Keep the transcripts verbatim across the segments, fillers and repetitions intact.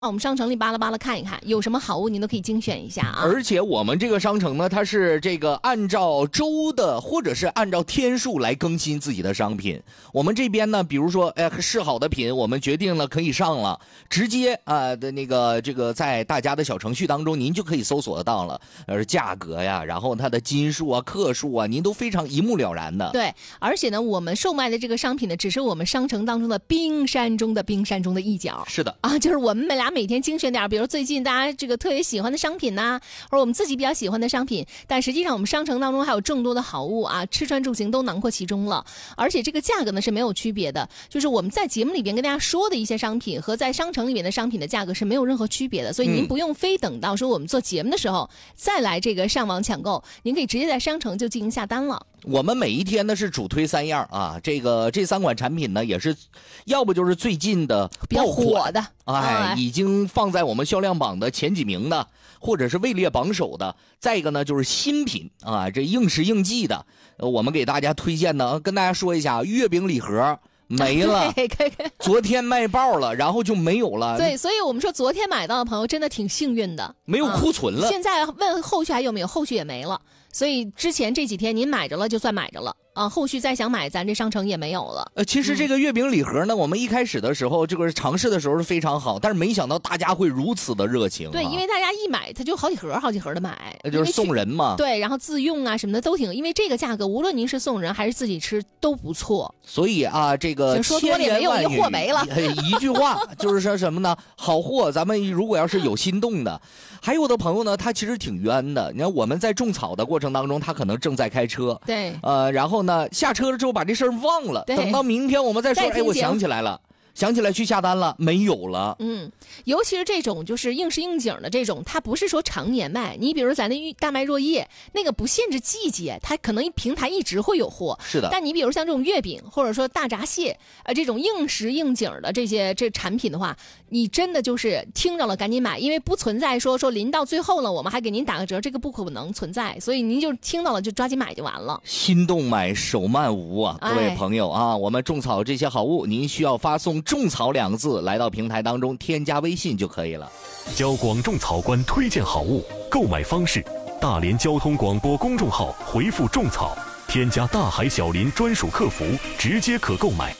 我们商城里巴拉巴拉看一看，有什么好物您都可以精选一下啊。 而且我们这个商城呢，它是这个按照周的或者是按照天数来更新自己的商品。我们这边呢，比如说哎试好的品，我们决定了可以上了，直接啊、呃、的那个这个在大家的小程序当中，您就可以搜索得到了，呃价格呀，然后它的斤数啊、克数啊，您都非常一目了然的。 对，而且呢，我们售卖的这个商品呢，只是我们商城当中的冰山中的冰山中的一角。 是的啊，就是我们俩每天精选点，比如最近大家这个特别喜欢的商品呐、啊，或者我们自己比较喜欢的商品，但实际上我们商城当中还有众多的好物啊，吃穿住行都囊括其中了。而且这个价格呢是没有区别的，就是我们在节目里边跟大家说的一些商品和在商城里面的商品的价格是没有任何区别的，所以您不用非等到说我们做节目的时候再来这个上网抢购，您可以直接在商城就进行下单了。 我们每一天呢是主推三样啊，这个这三款产品呢也是，要不就是最近的比较火的， 哎，哎已经放在我们销量榜的前几名的，或者是位列榜首的。再一个呢就是新品啊，这应时应季的，呃、我们给大家推荐的，跟大家说一下，月饼礼盒。没了，昨天卖爆了，然后就没有了。 对，所以我们说昨天买到的朋友真的挺幸运的， 没有库存了。 啊、现在问后续还有没有，后续也没了。所以之前这几天您买着了就算买着了啊，后续再想买咱这商城也没有了。 呃，其实这个月饼礼盒呢、嗯，我们一开始的时候这个尝试的时候是非常好，但是没想到大家会如此的热情、啊。 对，因为大家一买它就好几盒好几盒的买， 那就是送人嘛。 对，然后自用啊什么的都挺，因为这个价格无论您是送人还是自己吃都不错。 所以啊，这个说多了也没有，一货没了。 一句话就是说什么呢？好货，咱们如果要是有心动的，还有的朋友呢，他其实挺冤的。你看我们在种草的过程当中，他可能正在开车， 对， 呃，然后呢下车了之后把这事儿忘了，等到明天我们再说，哎，我想起来了。想起来去下单了，没有了。 嗯，尤其是这种就是应时应景的这种，它不是说常年卖。你比如咱那大麦若叶，那个不限制季节，它可能平台一直会有货。 是的。 但你比如像这种月饼或者说大闸蟹，呃，这种应时应景的这些这产品的话，你真的就是听着了赶紧买，因为不存在说说临到最后了我们还给您打个折，这个不可能存在。所以您就听到了就抓紧买就完了。 心动买手慢无啊，各位朋友啊，哎、我们种草这些好物，您需要发送种草两个字来到平台当中，添加微信就可以了。 交广种草官推荐好物，购买方式：大连交通广播公众号回复种草，添加大海小林专属客服，直接可购买。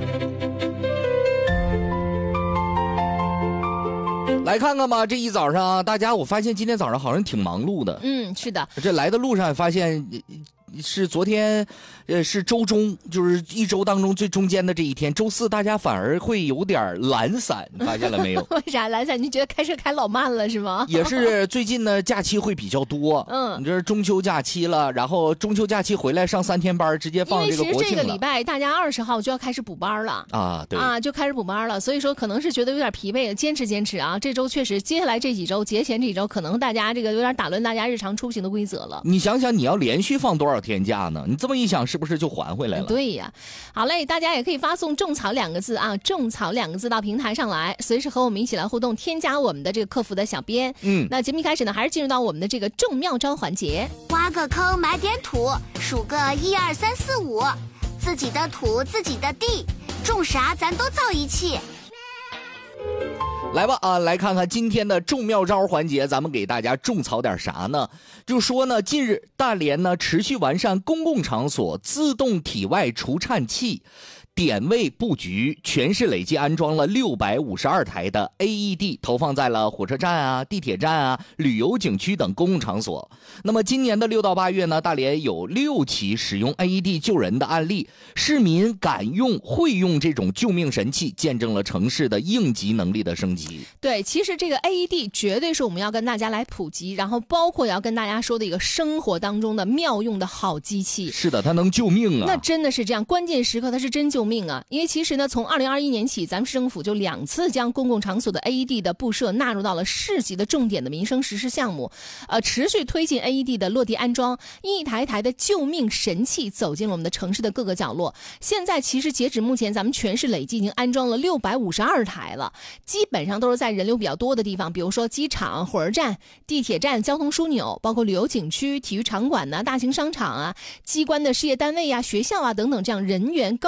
来看看吧，这一早上大家，我发现今天早上好像挺忙碌的。 嗯，是的。 这来的路上也发现。是昨天，呃，是周中，就是一周当中最中间的这一天，周四大家反而会有点懒散，你发现了没有？ 为啥懒散？你觉得开车开老慢了是吗？ 也是最近呢，假期会比较多。嗯，你这是中秋假期了，然后中秋假期回来上三天班，直接放这个国庆了。 因为其实这个礼拜大家二十号就要开始补班了啊，对啊，就开始补班了，所以说可能是觉得有点疲惫，坚持坚持啊。这周确实，接下来这几周节前这几周，可能大家这个有点打乱大家日常出行的规则了。 你想想，你要连续放多少天假？你这么一想，是不是就还回来了？ 对呀，好嘞，大家也可以发送种草两个字啊，种草两个字到平台上来，随时和我们一起来互动，添加我们的这个客服的小编。嗯，那节目一开始呢，还是进入到我们的这个种妙招环节， 挖个坑买点土，数个一二三四五，自己的土自己的地，种啥咱都造一气。 来吧啊，来看看今天的种妙招环节，咱们给大家种草点啥呢？就说呢，近日大连呢持续完善公共场所自动体外除颤器点位布局，全市累计安装了六百五十二台的 A E D， 投放在了火车站啊、地铁站啊、旅游景区等公共场所。那么今年的六到八月呢，大连有六起使用 A E D 救人的案例，市民敢用会用这种救命神器，见证了城市的应急能力的升级。 对，其实这个 A E D 绝对是我们要跟大家来普及，然后包括要跟大家说的一个生活当中的妙用的好机器。 是的，它能救命啊！ 那真的是这样，关键时刻它是真救命啊！因为其实呢，从二零二一年起，咱们市政府就两次将公共场所的 A E D 的布设纳入到了市级的重点的民生实施项目，呃，持续推进 A E D 的落地安装，一台台的救命神器走进了我们的城市的各个角落。现在其实截止目前，咱们全市累计已经安装了六百五十二台了，基本上都是在人流比较多的地方，比如说机场、火车站、地铁站、交通枢纽，包括旅游景区、体育场馆呐、大型商场啊、机关的事业单位啊、学校啊等等，这样人员高频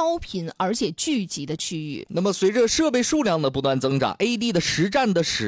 而且聚集的区域。 那么随着设备数量的不断增长 ，A E D 的实战的使